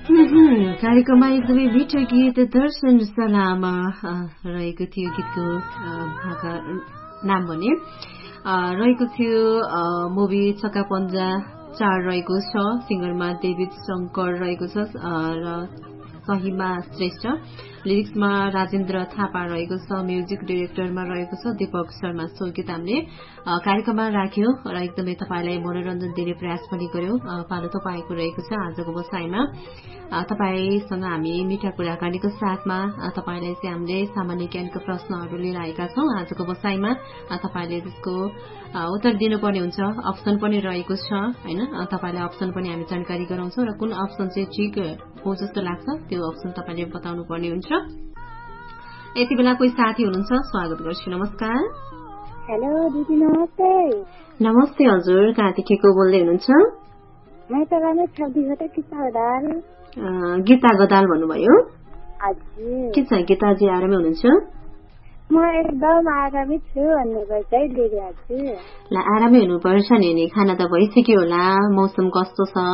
कार्यक्रममा एकदमै मिठो गीत दर्शन सलाम रहेको थियो। गीतको नाम भने रहेको थियो मुभी छक्का पञ्जा 4 रहेको छ। सिंगरमा डेभिड शंकर रहेको छ र सहिमा श्रेष्ठ, लिरिक्समा राजेन्द्र थापा रहेको छ, म्युजिक डिरेक्टरमा रहेको छ दीपक शर्मा। सो गीत हामीले कार्यक्रममा राख्यो र एकदमै तपाईलाई मनोरञ्जन दिने प्रयास पनि गर्यौं। पालो तपाईँको रहेको छ आजको बसाइमा। तपाईसँग हामी मिठा कुराकानीको साथमा तपाईलाई चाहिँ हामीले सामान्य ज्ञानका प्रश्नहरू लिएर आएका छौं। आजको बसाइमा तपाईले त्यसको उत्तर दिनुपर्ने हुन्छ। अप्सन पनि रहेको छ हैन, तपाईलाई अप्सन पनि हामी जानकारी गराउँछौं र कुन अप्सन चाहिँ ठिक हो जस्तो लाग्छ त्यो अप्सन तपाईले बताउनु पर्ने हुन्छ। यति बेला कोही साथी हुनुहुन्छ, स्वागत गर्छु। नमस्कार। हेलो दिदी, नमस्ते। नमस्ते हजुर, कहाँदेखि को बोल्दै हुनुहुन्छ? गीता गदाल भन्नुभयो। के छ गीताजी, आरामै हुनुहुन्छ? म एकदम आरामै छु। ल आरामै हुनुपर्छ नि। खाना त भइसक्यो होला, मौसम कस्तो छ?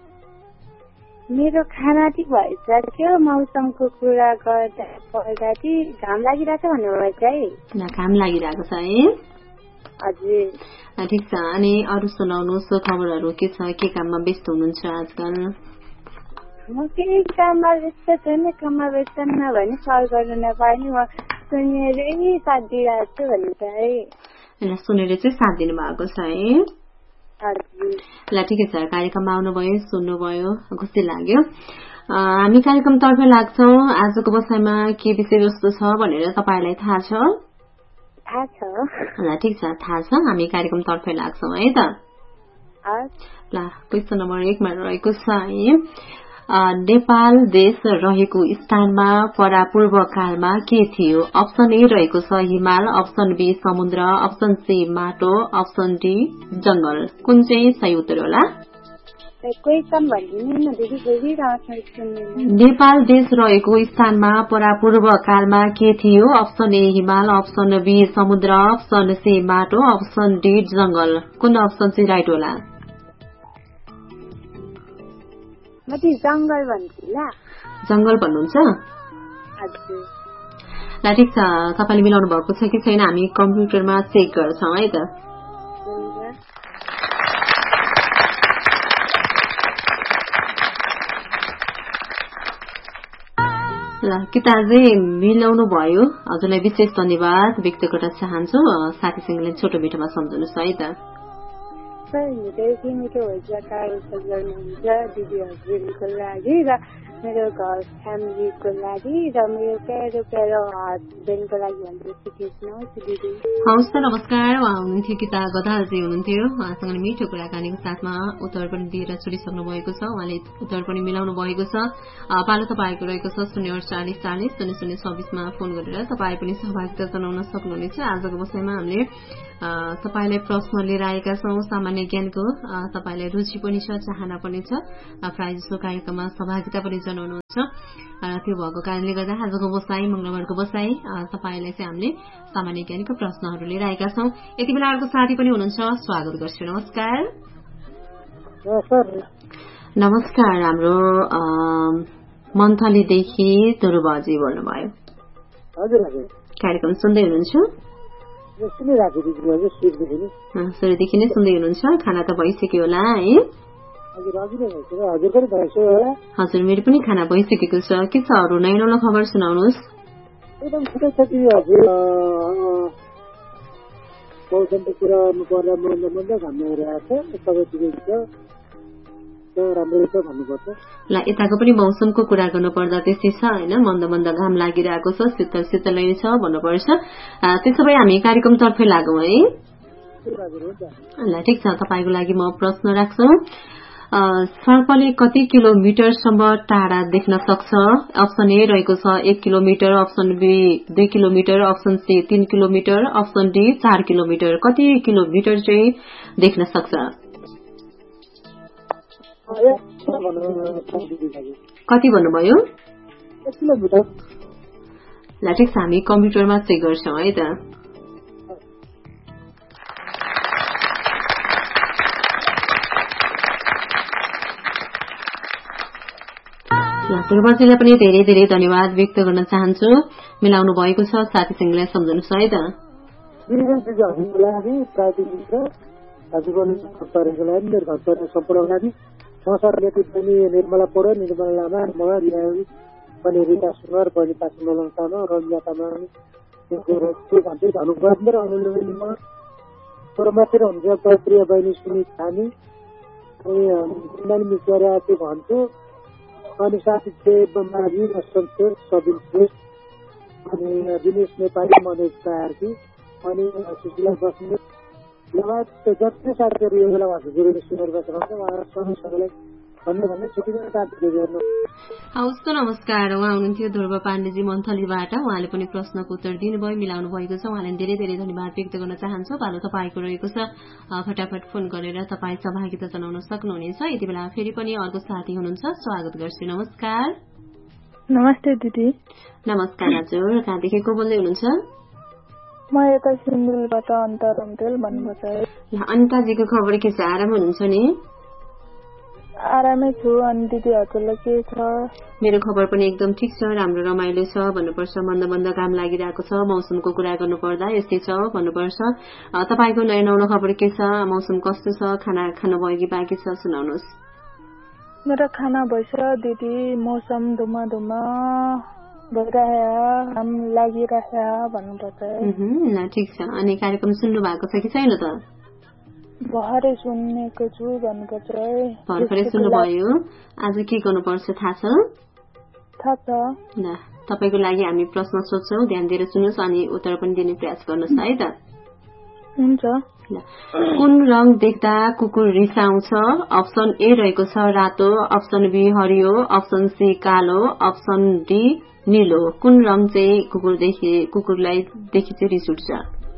मेरो खाना चाहिँ भइसक्यो। मौसमको कुरा गर्दा घाम लागिरहेको छ भन्नुभयो चाहिँ। घाम लागिरहेको छ है? हजुर। ठिक छ। अनि अरू सुनाउनुहोस्, खबरहरू के छ? के काममा व्यस्त हुनुहुन्छ आजकल? म केही काममा व्यस्त छैन। काममा व्यस्त नभए नि कल गर्नु नपाए नि म सुनेरै साथ दिइरहेको छु भन्नु है। सुनेर चाहिँ साथ दिनु भएको छ है? ल ठिकै छ। कार्यक्रममा आउनुभयो, सुन्नुभयो, खुसी लाग्यो। हामी कार्यक्रमतर्फ लाग्छौं। आजको बसाइमा के विषयवस्तु छ भनेर तपाईलाई थाहा छ? थाहा छ। ल ठिक छ, थाहा छ। हामी कार्यक्रमतर्फ लाग्छौं है त। ल क्वेशन नम्बर 1 मा रहेको छ है, नेपाल देश रहेको स्थानमा परापूर्व कालमा के थियो? अप्सन ए रहेको छ हिमाल, अप्सन बी समुद्र, अप्सन सी माटो, अप्सन डी जंगल। कुन चाहिँ सही उत्तर होला? नेपाल देश रहेको स्थानमा परापूर्व कालमा के थियो? अप्सन ए हिमाल, अप्सन बी समुद्र, अप्सन सी माटो, अप्सन डी जंगल। कुन अप्सन चाहिँ राइट होला? जंगल भन्नुहुन्छ? ल ठिक छ। तपाईले मिलाउनु भएको छ कि छैन हामी कम्प्युटरमा चेक गर्छौं है त। ल गीताजी मिलाउनु भयो, हजुरलाई विशेष धन्यवाद व्यक्त गर्न चाहन्छु। साथीसँगले छोटो मिठोमा सम्झनुहोस् है त। दिदीहरूको लागि र मेरो घर फ्यामिलीको लागि र मेरो प्यारो प्यारो हस्बेन्डको लागि हवस् त। नमस्कार। उहाँ हुनुहुन्थ्यो गीता गदालजी हुनुहुन्थ्यो। उहाँसँग मिठो कुराकानीको साथमा उत्तर पनि दिएर छोडिसक्नु भएको छ। उहाँले उत्तर पनि मिलाउनु भएको छ। पालो तपाईँको रहेको छ 0840400026मा फोन गरेर तपाईँ पनि सहभागिता जनाउन सक्नुहुनेछ। आजको बसाइमा हामीले तपाईलाई प्रश्न लिएर आएका छौं सामान्य ज्ञानको। तपाईलाई रुचि पनि छ, चाहना पनि छ, प्रायः जसो कार्यक्रममा सहभागिता पनि जनाउनुहुन्छ। त्यो भएको कारणले गर्दा आजको बसाई, मंगलबारको बसाई तपाईलाई चाहिँ हामीले सामान्य ज्ञानको प्रश्नहरू लिएर आएका छौं। यति बेला अर्को साथी पनि हुनुहुन्छ, स्वागत गर्छु। नमस्कार। नमस्कार। हाम्रो मन्थलीदेखि ध्रुवजी बोल्नुभयो। कार्यक्रम सुन्दै हुनुहुन्छ? सुरुदेखि नै सुन्दै हुनुहुन्छ। खाना त भइसक्यो होला है? हजुर, मेरो पनि खाना भइसकेको छ। के छ अरू नयाँ नौलो खबर सुनाउनुहोस्। ल यताको पनि मौसमको कुरा गर्नुपर्दा त्यस्तै छ हैन, मन्द मन्द घाम लागिरहेको छ, शीतल शीतलै छ भन्नुपर्छ। त्यसो भए हामी कार्यक्रमतर्फै लागौं है? ल ठिक छ। तपाईको लागि म प्रश्न राख्छु। सर्पले कति किलोमिटरसम्म टाढा देख्न सक्छ? अप्सन ए रहेको छ 1 kilometre, option be 2 kilometre, option C 3 kilometre, option D 4 kilometre. कति किलोमिटर चाहिँ देख्न सक्छ? कति भन्नुभयो? ल ठिक छ, हामी कम्प्युटरमा चेक गर्छौं है त। ध्रुवजीलाई पनि धेरै धेरै धन्यवाद व्यक्त गर्न चाहन्छु मिलाउनु भएको छ साथीसँगलाई सम्झनुहोस् है त निर्मला पौडेल निर्मला लामा म रियावी पनि रिता सुनर बहिनी पासु मलङ तामाङ रम्या तामाङ मेरो अनुलोम परमातिर हुन्छ प्रिय बहिनी सुनित थामी अनि मिसरा चाहिँ भन्छु अनि साथी माघी संक्षेप सबिन श्रेष्ठ अनि दिनेश नेपाली मनोज कार्की अनि सुशीला बस्ने लगायत जति साथीहरू यो बेला उहाँको गुरुले सुनेर बस्नुहुन्छ उहाँहरू सबैलाई भन्ने छुट्टीमा साथीहरू हेर्नु हवस् त नमस्कार उहाँ हुनुहुन्थ्यो ध्रुव पाण्डेजी मन्थलीबाट उहाँले पनि प्रश्नको उत्तर दिनुभयो मिलाउनु भएको छ उहाँलाई धेरै धेरै धन्यवाद व्यक्त गर्न चाहन्छु पालो तपाईँको रहेको छ फटाफट फोन गरेर तपाईँ सहभागिता जनाउन सक्नुहुनेछ यति बेला फेरि पनि अर्को साथी हुनुहुन्छ स्वागत गर्छु नमस्कार नमस्ते दिदी नमस्कार हजुर कहाँदेखि को बोल्दै हुनुहुन्छ म यता सिन्धुलीबाट अन्त रम्तेल भन्नुपर्छ अनिताजीको खबर के छ आराम हुनुहुन्छ नि आरामै छु अनि दिदी हजुरलाई के छ मेरो खबर पनि एकदम ठिक छ राम्रो रमाइलो छ भन्नुपर्छ मन्द मन्द काम लागिरहेको छ मौसमको कुरा गर्नु पर्दा यस्तै छ भन्नुपर्छ तपाईको नयाँ नौलो खबर के छ मौसम कस्तो छ खाना खानुभयो कि बाँकी छ सुनाउनुहोस् मेरो खाना भइसक्यो दिदी मौसम धुमा धुमा भइरहेको घाम लागिरहेको भन्नुपर्छ ठिक छ अनि कार्यक्रम सुन्नु भएको छ कि छैन त भर्खरै सुनेको छु भन्नुपर्छ भर्खरै सुन्नुभयो आज के गर्नुपर्छ थाहा छ ल तपाईको लागि हामी प्रश्न सोध्छौं ध्यान दिएर सुन्नुहोस् अनि उत्तर पनि दिने प्रयास गर्नुहोस् है त हुन्छ कुन रङ देख्दा कुकुर रिसाउँछ अप्सन ए रहेको छ रातो अप्सन बी हरियो अप्सन सी कालो अप्सन डी नीलो कुन रङ चाहिँ कुकुरलाई देखि चाहिँ रिस उठ्छ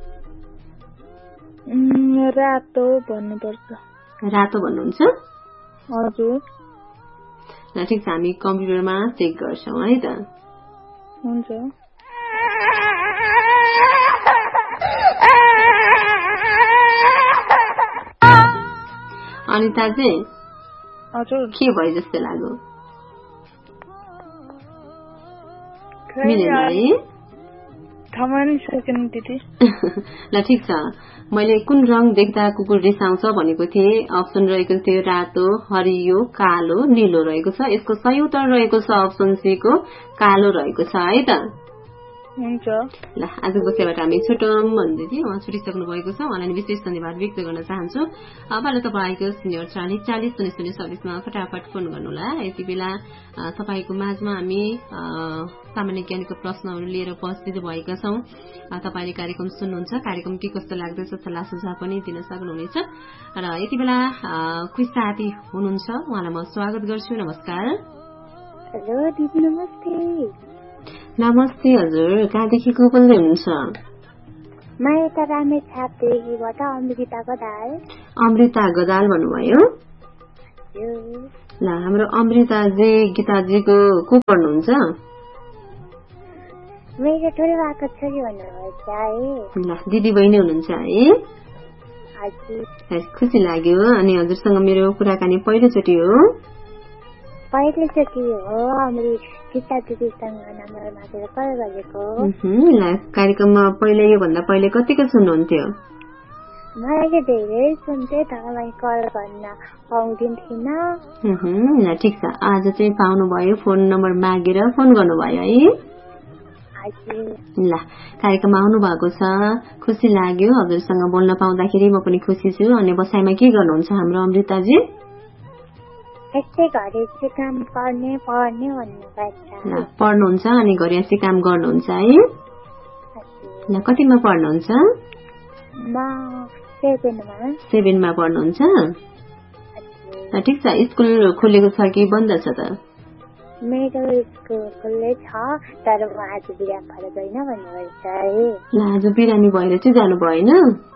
रातो भन्नुपर्छ रातो भन्नुहुन्छ हजुर ल ठिक छ हामी कम्प्युटरमा चेक गर्छौं है त हुन्छ अनिता चाहिँ हजुर के भयो जस्तो लाग्यो मिलेन है ल ठिक छ मैले कुन रङ देख्दा कुकुर रिसाउँछ भनेको थिएँ अप्सन रहेको थियो रातो हरियो कालो नीलो रहेको छ यसको सही उत्तर रहेको छ अप्सन सी को कालो रहेको छ है त हुन्छ ल आजको सेवाबाट हामी छुटौं भन्दै उहाँ छुटिसक्नु भएको छ उहाँलाई विशेष धन्यवाद व्यक्त गर्न चाहन्छु अब तपाईको 04040 फटाफट फोन गर्नुहोला यति बेला तपाईको माझमा हामी सामान्य ज्ञानको प्रश्नहरू लिएर उपस्थित भएका छौं तपाईले कार्यक्रम सुन्नुहुन्छ कार्यक्रम के कस्तो लाग्दैछ सल्लाह सुझाव पनि दिन सक्नुहुनेछ र यति बेला कोही साथी हुनुहुन्छ उहाँलाई म स्वागत गर्छु नमस्कार हेलो दिदी नमस्ते नमस्ते हजुर कहाँदेखि को बोल्दै हुनुहुन्छ म यता रामेछापदेखिबाट अमृता गदाल भन्नुभयो ल हाम्रो अमृताजी गीताजीको को पढ्नुहुन्छ मेरो ठुलो बाको छोरी भन्नुहुन्छ है ल दिदी बहिनी हुनुहुन्छ है खुसी लाग्यो अनि हजुरसँग मेरो कुराकानी पहिलोचोटि हो कार्यक्रममा पहिले यो भन्दा पहिले कतिको सुन्नुहुन्थ्यो मलाई धेरै सुन्थे तपाईलाई कल गर्न पाउँदिन्थिन ल ठिक छ आज चाहिँ पाउनुभयो फोन नम्बर मागेर फोन गर्नुभयो है ल कार्यक्रममा आउनु भएको छ खुसी लाग्यो हजुरसँग बोल्न पाउँदाखेरि म पनि खुसी छु अनि बसाइमा के गर्नुहुन्छ हाम्रो अमृताजी पढ्नुहुन्छ अनि घरियासी काम गर्नुहुन्छ है ल कतिमा पढ्नुहुन्छ 7 मा पढ्नुहुन्छ ठिक छ स्कुल खुलेको छ कि बन्द छ त मेरो स्कुल खुल्लै छ तर म आज बिरामी भएर गइन भन्नुहुन्छ है ल आज बिरामी भएर चाहिँ जानु भएन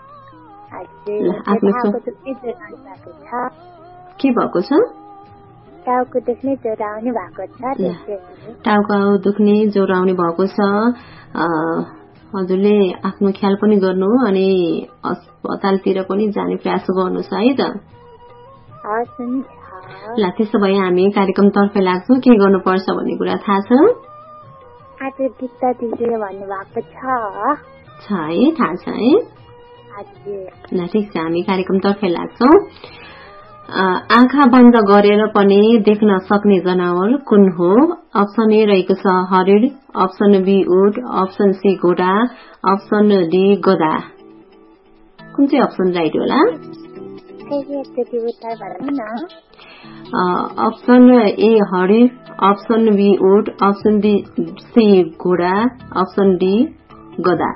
के भएको छ टाउको दुख्ने ज्वरो आउने भएको छ टाउको दुख्ने ज्वरो आउने भएको छ हजुरले आफ्नो ख्याल पनि गर्नु अनि अस्पतालतिर पनि जाने प्रयास गर्नुहोस् है त ल त्यसो भए हामी कार्यक्रमतर्फ लाग्छौँ के गर्नुपर्छ भन्ने कुरा थाहा छ आज गीत दिदीले भन्नुभएको छ है थाहा छ है ल ठिक छ हामी कार्यक्रमतर्फ लाग्छौँ आँखा बन्द गरेर पनि देख्न सक्ने जनावर कुन हो अप्सन ए रहेको छ हरिण अप्सन बी उट अप्सन सी घोडा अप्सन डी गधा कुन चाहिँ अप्सन राइट होला अप्सन ए हरिण अप्सन बी उट अप्सन बी सी घोडा अप्सन डी गधा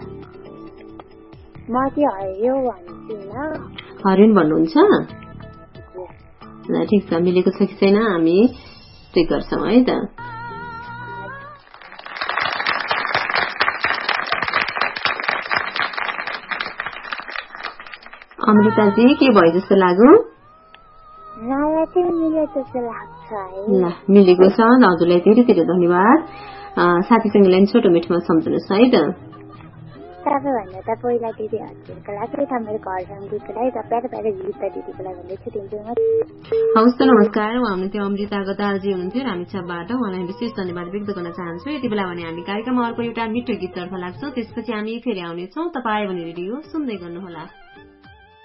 हरिण भन्नुहुन्छ ल ठिक छ मिलेको छ कि छैन हामी चेक गर्छौं है त अमृताजी के भयो जस्तो लाग्यो ल मिलेको छ हजुरलाई धेरै धेरै धन्यवाद साथीसँग लाइन छोटो मिठोमा सम्झनुहोस् है त सबैभन्दा त पहिला दिदी हजुरको लागि मेरो घर सम्झिको लागि र प्यारो प्यारो गीत दिदीको लागि भन्दैछु दिन्छु हवस् त नमस्कार उहाँ हुनुहुन्थ्यो अमृता गदालजी हुनुहुन्थ्यो रामेछापबाट उहाँलाई विशेष धन्यवाद व्यक्त गर्न चाहन्छु यति बेला भने हामी कार्यक्रममा अर्को एउटा मिठो गीततर्फ लाग्छौँ त्यसपछि हामी फेरि आउनेछौँ तपाईँ भने रेडियो सुन्दै गर्नुहोला